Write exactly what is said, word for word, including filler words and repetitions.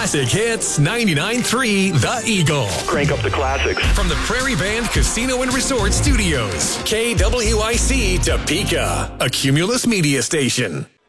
Classic Hits ninety-nine point three The Eagle. Crank up the classics. From the Prairie Band Casino and Resort Studios. K W I C Topeka, a Cumulus media station.